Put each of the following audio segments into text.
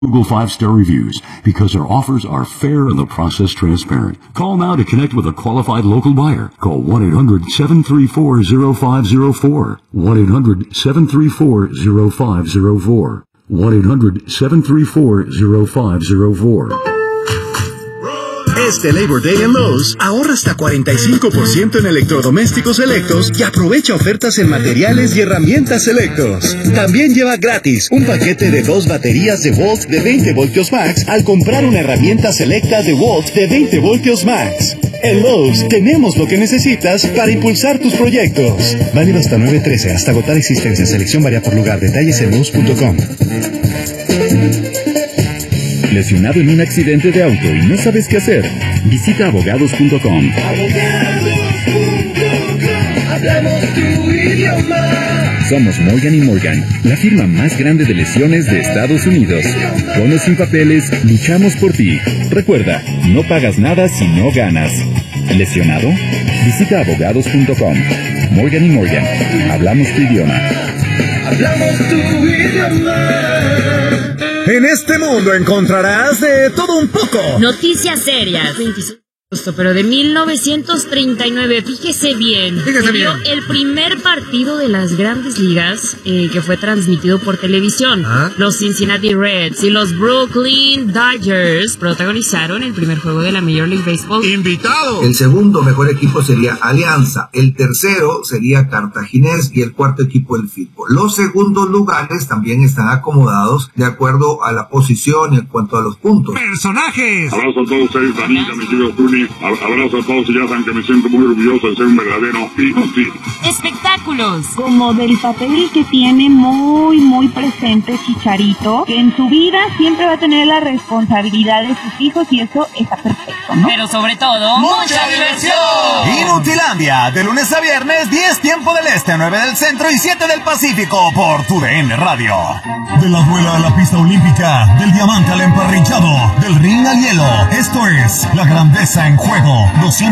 Google 5-star reviews because our offers are fair and the process transparent. Call now to connect with a qualified local buyer. Call 1-800-734-0504. 1-800-734-0504. 1-800-734-0504. Este Labor Day en Lowe's, ahorra hasta 45% en electrodomésticos selectos y aprovecha ofertas en materiales y herramientas selectos. También lleva gratis un paquete de 2 baterías de Volt de 20 voltios max al comprar una herramienta selecta de Volt de 20 voltios max. En Lowe's tenemos lo que necesitas para impulsar tus proyectos. Válido hasta 9/13, hasta agotar existencia. Selección varía por lugar. Detalles en Lowe's.com. ¿Lesionado en un accidente de auto y no sabes qué hacer? Visita abogados.com. Hablamos tu idioma. Somos Morgan & Morgan, la firma más grande de lesiones de Estados Unidos. Con o sin papeles, luchamos por ti. Recuerda, no pagas nada si no ganas. ¿Lesionado? Visita abogados.com. Morgan & Morgan, hablamos tu idioma. Hablamos tu idioma. En este mundo encontrarás de todo un poco. Noticias serias. 25 de agosto, pero de 1939. Fíjese bien. Se vio el primer partido de las Grandes Ligas que fue transmitido por televisión. Los Cincinnati Reds y los Brooklyn Dodgers protagonizaron el primer juego de la Major League Baseball. ¡Invitado! El segundo mejor equipo sería Alianza, el tercero sería Cartaginés y el cuarto equipo el Fitbol. Los segundos lugares también están acomodados de acuerdo a la posición y en cuanto a los puntos. ¡Personajes! Abrazo a todos ustedes, Danita, mi querido Tuni. Abrazo a todos y ya saben que me siento muy orgulloso de ser un verdadero inútil. Espectáculos. Como del papel que tiene muy presente Chicharito, que en su vida siempre va a tener la responsabilidad de sus hijos y eso está perfecto, ¿no? Pero sobre todo, ¡mucha diversión! Inutilandia, de lunes a viernes, 10 tiempo del este, 9 del centro y 7 del Pacífico por TUDN Radio. De la duela a la pista olímpica, del diamante al emparrillado, del ring al hielo, esto es la grandeza en juego,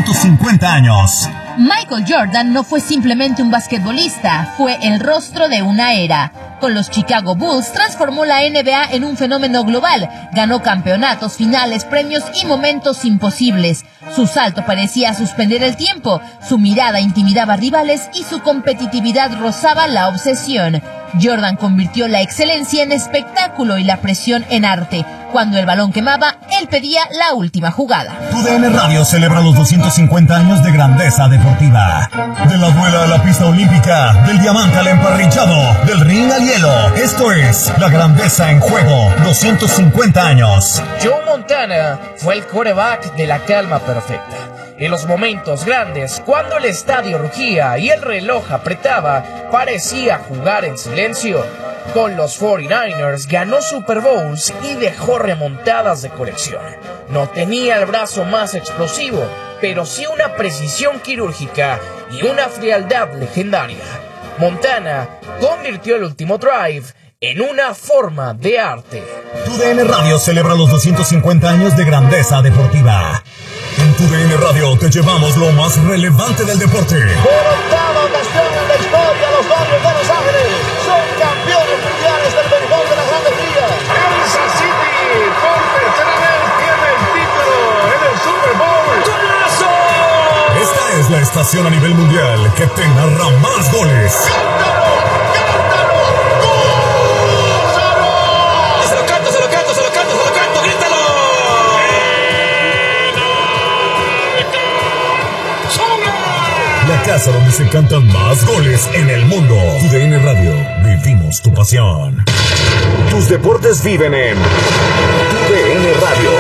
250 años. Michael Jordan no fue simplemente un basquetbolista, fue el rostro de una era. Con los Chicago Bulls transformó la NBA en un fenómeno global, ganó campeonatos, finales, premios y momentos imposibles. Su salto parecía suspender el tiempo, su mirada intimidaba rivales y su competitividad rozaba la obsesión. Jordan convirtió la excelencia en espectáculo y la presión en arte. Cuando el balón quemaba, él pedía la última jugada. TUDN Radio celebra los 250 años de grandeza deportiva. De la duela a la pista olímpica, del diamante al emparrillado, del ring al hielo. Esto es la grandeza en juego, 250 años. Joe Montana fue el quarterback de la calma perfecta. En los momentos grandes, cuando el estadio rugía y el reloj apretaba, parecía jugar en silencio. Con los 49ers ganó Super Bowls y dejó remontadas de colección. No tenía el brazo más explosivo, pero sí una precisión quirúrgica y una frialdad legendaria. Montana convirtió el último drive en una forma de arte. TUDN Radio celebra los 250 años de grandeza deportiva. En TUDN Radio te llevamos lo más relevante del deporte. Por octava ocasión en la historia, los Dodgers de Los Ángeles son campeones mundiales del béisbol de las Grandes Ligas. Kansas City por tercera vez tiene el título en el Super Bowl. ¡Golazo! Esta es la estación a nivel mundial que te narra más goles. La casa donde se cantan más goles en el mundo. TUDN Radio, vivimos tu pasión. Tus deportes viven en TUDN Radio.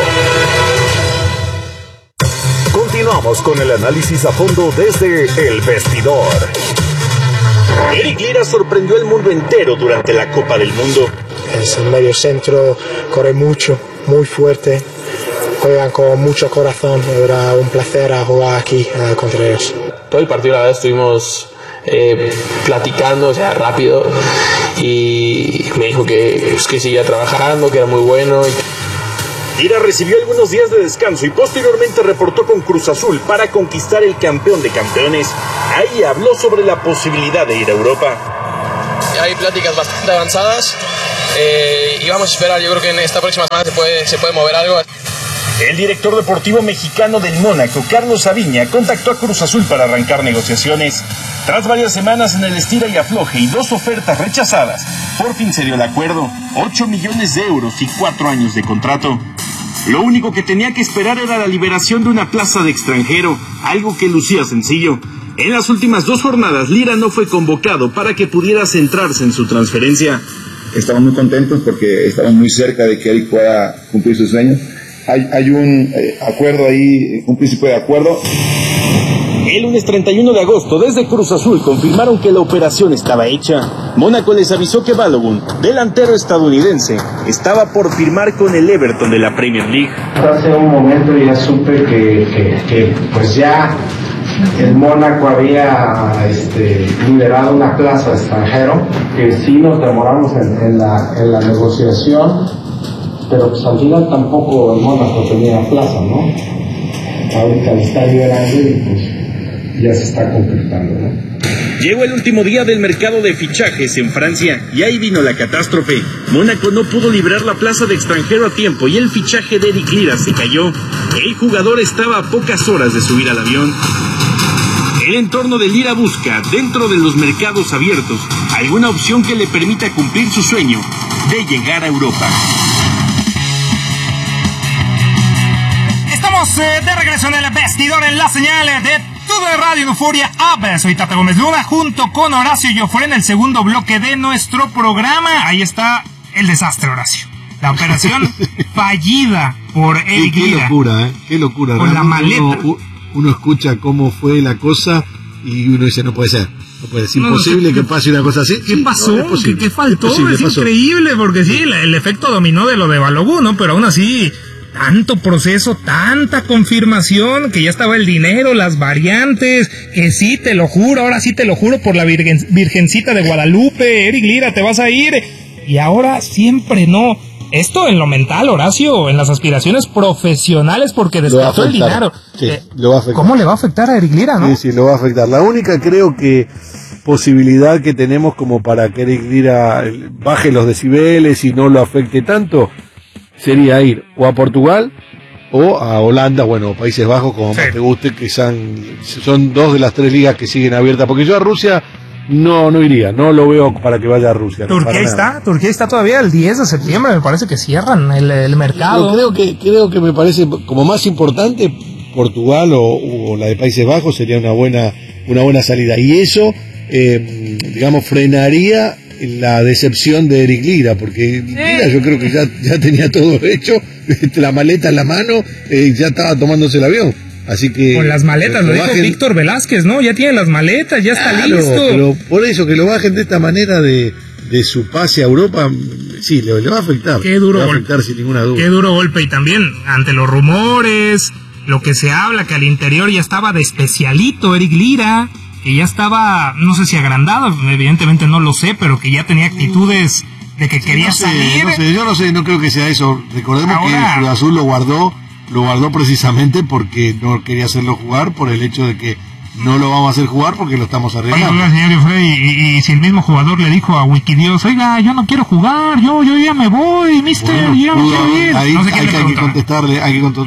Continuamos con el análisis a fondo desde El Vestidor. Eric Lira sorprendió al mundo entero durante la Copa del Mundo. Es el medio centro, corre mucho, muy fuerte. Juegan con mucho corazón. Era un placer jugar aquí contra ellos. Todo el partido, la verdad, estuvimos platicando, o sea, rápido, y me dijo que seguía trabajando, que era muy bueno. Lira recibió algunos días de descanso y posteriormente reportó con Cruz Azul para conquistar el campeón de campeones. Ahí habló sobre la posibilidad de ir a Europa. Hay pláticas bastante avanzadas y vamos a esperar. Yo creo que en esta próxima semana se puede mover algo. El director deportivo mexicano del Mónaco, Carlos Saviña, contactó a Cruz Azul para arrancar negociaciones. Tras varias semanas en el estira y afloje y 2 ofertas rechazadas, por fin se dio el acuerdo, 8 millones de euros y 4 años de contrato. Lo único que tenía que esperar era la liberación de una plaza de extranjero, algo que lucía sencillo. En las últimas 2 jornadas, Lira no fue convocado para que pudiera centrarse en su transferencia. Estamos muy contentos porque estamos muy cerca de que él pueda cumplir su sueño. Hay un acuerdo ahí, un principio de acuerdo. El lunes 31 de agosto, desde Cruz Azul, confirmaron que la operación estaba hecha. Mónaco les avisó que Balogun, delantero estadounidense, estaba por firmar con el Everton de la Premier League. Hace un momento ya supe que pues ya el Mónaco había liberado una plaza de extranjero, que sí nos demoramos en la negociación, pero pues al final tampoco el Mónaco tenía plaza, ¿no? Ahorita el estadio era grande y pues ya se está concretando, ¿no? Llegó el último día del mercado de fichajes en Francia y ahí vino la catástrofe. Mónaco no pudo librar la plaza de extranjero a tiempo y el fichaje de Eric Lira se cayó. El jugador estaba a pocas horas de subir al avión. El entorno de Lira busca, dentro de los mercados abiertos, alguna opción que le permita cumplir su sueño de llegar a Europa. Estamos de regreso en el vestidor en la señal de TUDN Radio Euforia App. Soy Tata Gómez Luna junto con Horacio Joffre en el segundo bloque de nuestro programa. Ahí está el desastre, Horacio. La operación fallida por Eric Lira. Qué locura, qué locura. Con la maleta. Uno escucha cómo fue la cosa y uno dice, no puede ser. No puede ser, imposible que pase una cosa así. ¿Qué pasó? No, ¿Qué faltó? Es increíble, porque sí, el efecto dominó de lo de Balogun, ¿no? Pero aún así, tanto proceso, tanta confirmación, que ya estaba el dinero, las variantes, que sí, te lo juro, ahora sí te lo juro por la Virgencita de Guadalupe, Eric Lira, te vas a ir. Y ahora siempre no. Esto en lo mental, Horacio, en las aspiraciones profesionales, porque descartó el dinero. Sí, lo va a afectar. ¿Cómo le va a afectar a Eric Lira, no? Sí, lo va a afectar. La única, creo que, posibilidad que tenemos como para que Eric Lira baje los decibeles y no lo afecte tanto, sería ir o a Portugal o a Holanda, bueno, Países Bajos, como más te guste, que son 2 de las 3 ligas que siguen abiertas, porque yo a Rusia no iría, no lo veo para que vaya a Rusia. Turquía está todavía el 10 de septiembre, me parece que cierran el mercado. Creo que me parece como más importante Portugal o la de Países Bajos sería una buena salida, y eso digamos frenaría la decepción de Eric Lira, porque Lira yo creo que ya tenía todo hecho, la maleta en la mano, ya estaba tomándose el avión. Así que con las maletas, lo dijo Víctor Velázquez, ¿no? Ya tiene las maletas, ya está listo. Pero por eso que lo bajen de esta manera de su pase a Europa, sí, le va a afectar. Qué duro le va a golpe. afectar sin ninguna duda. Qué duro golpe, y también ante los rumores, lo que se habla, que al interior ya estaba de especialito Eric Lira, que ya estaba, no sé si agrandado, evidentemente no lo sé, pero que ya tenía actitudes de que quería salir. Yo no sé, no creo que sea eso. Recordemos que Cruz Azul lo guardó precisamente porque no quería hacerlo jugar, por el hecho de que no lo vamos a hacer jugar porque lo estamos arreglando. Oiga, señor Efrey, y si el mismo jugador le dijo a Wikidios, oiga, yo no quiero jugar, yo ya me voy, mister, bueno, yo no quiero ir. Ahí no sé hay que contestarle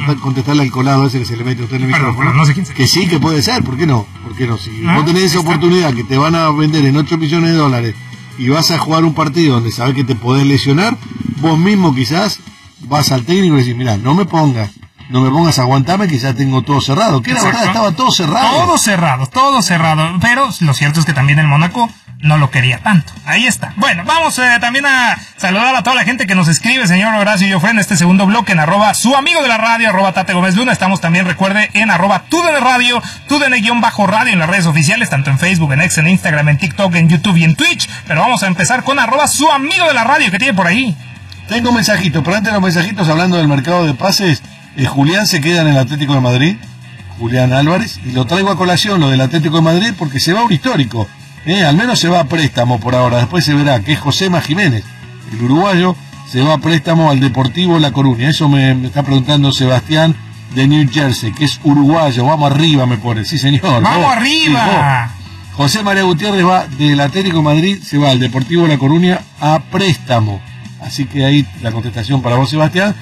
al colado ese que se le mete a usted en el micrófono. No sé quién que sí, que puede ser, ¿por qué no? Si vos tenés esa oportunidad que te van a vender en 8 millones de dólares y vas a jugar un partido donde sabes que te podés lesionar, vos mismo quizás vas al técnico y decís, mira, no me pongas a aguantarme, que ya tengo todo cerrado. Que la verdad estaba todo cerrado. Todo cerrado. Pero lo cierto es que también el Mónaco no lo quería tanto. Ahí está. Bueno, vamos también a saludar a toda la gente que nos escribe, señor Horacio Joffre, en este segundo bloque, en @ su amigo de la radio, @Tate Gómez Luna. Estamos también, recuerde, en @TUDN Radio, TUDN_radio en las redes oficiales, tanto en Facebook, en X, en Instagram, en TikTok, en YouTube y en Twitch. Pero vamos a empezar con @su amigo de la radio, que tiene por ahí. Tengo un mensajito, pero antes de los mensajitos, hablando del mercado de pases, Julián se queda en el Atlético de Madrid, Julián Álvarez, y lo traigo a colación, lo del Atlético de Madrid, porque se va a un histórico, al menos se va a préstamo por ahora, después se verá, que es Josema Jiménez, el uruguayo, se va a préstamo al Deportivo La Coruña. Eso me está preguntando Sebastián de New Jersey, que es uruguayo. Vamos arriba, me pone. Sí, señor. ¡Vamos arriba! Sí, José María Gutiérrez va del Atlético de Madrid, se va al Deportivo La Coruña a préstamo. Así que ahí la contestación para vos, Sebastián.